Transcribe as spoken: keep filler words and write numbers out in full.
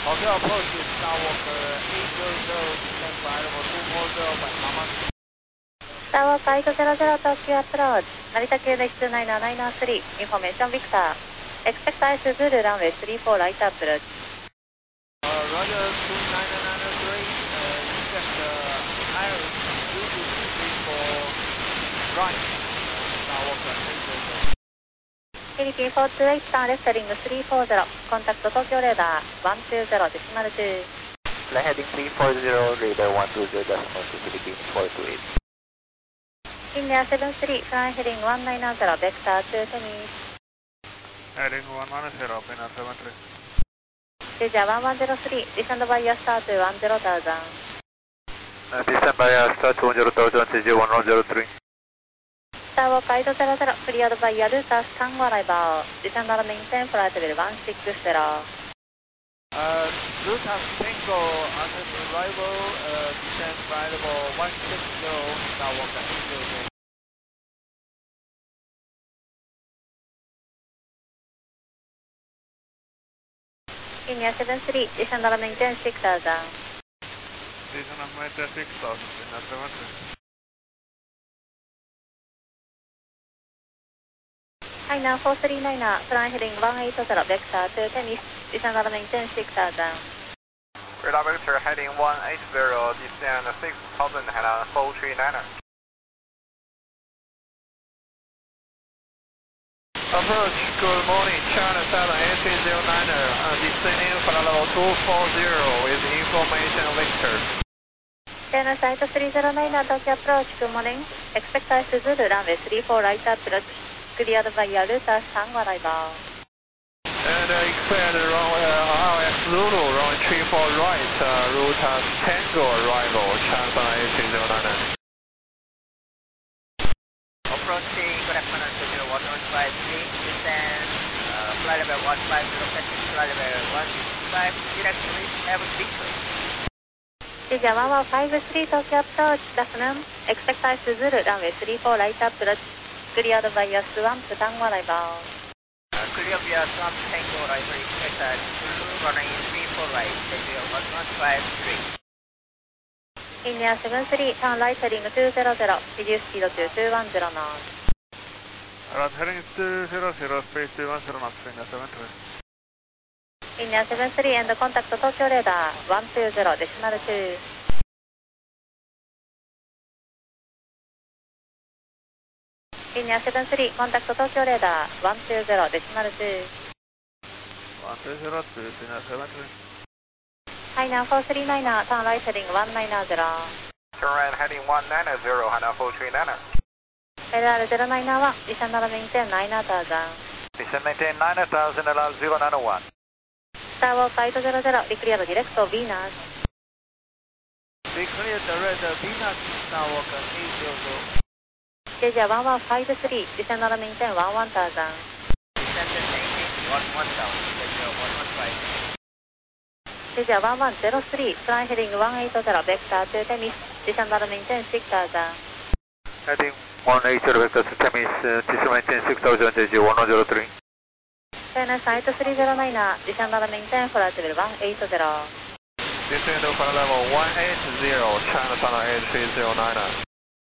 Tokyo approach is Skywalker eight hundred, descend flight level two forty by Hamas. Skywalker eight hundred Tokyo approach, Narita Q N H two nine nine three, information Victor. Expect ice Zulu runway three four right approach. Uh, Roger two nine nine three, uh, expect uh, Iris Zulu three four right, uh, Skywalker eight hundred. Philippine four two eight, turn left heading three four zero, contact Tokyo radar one two zero decimal two. Flight heading three four zero, radar one two zero decimal two, Philippine four two eight. India seven three, fly heading one nine zero, vector two tennis. Heading one one zero, Pina seven three. Asia one one zero three, descend by your start to one zero thousand. Uh, descend by uh, start to one zero thousand, C G one one zero three. Skywalker eight hundred, cleared by your Lutas Tango arrival, descend and maintain flight level one six zero. Uh, Lutas Tango on this arrival, uh, descend flight level one six zero, Skywalker eight hundred. India seven three, descend and maintain six thousand. Descend and maintain six thousand, Pina seven three. Hi now four three nine, fly heading one eight zero, vector two tennis, descend and maintain six thousand. Radar vector heading one eight zero, descend six thousand, head on four three nine. Approach, good morning, China Southern A three zero nine, uh, descending flight level two forty with information Victor. China Site three zero nine, Tokyo approach, good morning. Expect ice Zulu runway three four right approach, cleared by your Lutas Tango arrival. And uh, expect runway uh, R F Zulu, runway three four right, uh, Lutas Tango arrival, China Southern A three zero nine. Approaching, good afternoon, two zero one one five three, descend, uh, flight level one five zero, taxi flight level one six five, directly, have Victor. Asia one one five three, Tokyo approach, good afternoon. Expect ice Zulu runway three four right approach, cleared by your Swamp Tango arrival. Uh, clear via Swamp Tango arrival, expect uh, Zulu running three four right, Tokyo one one five three. India seven three, turn right heading two zero zero, reduce speed to two one zero knots. Right heading two zero zero, space two one zero knots, Pina seven three. India seven three and contact Tokyo radar one two zero decimal two. India seven three, contact Tokyo radar one two zero decimal two. one two zero two, Pina seven three. Hi now four three nine, turn right heading one nine zero. Turn right heading one nine zero, Hana four three nine. L R zero nine one, descend and maintain nine thousand. Descend maintain nine thousand, L R zero nine one. Skywalker eight hundred, declare direct to Venus. Declare direct Venus, Skywalker eight hundred. Asia one one five three, descend and maintain one one thousand. Descend and maintain one one thousand, Tokyo one one five. Asia one one zero three, fly heading one eight zero, vector two tennis, descend and maintain six thousand. Heading one eight zero, vector two tennis, uh, descend maintain six thousand, J G one one zero three. China Site three zero nine, descend and maintain flight level one eight zero. Descend to flight level one eight zero, China Southern A three zero nine.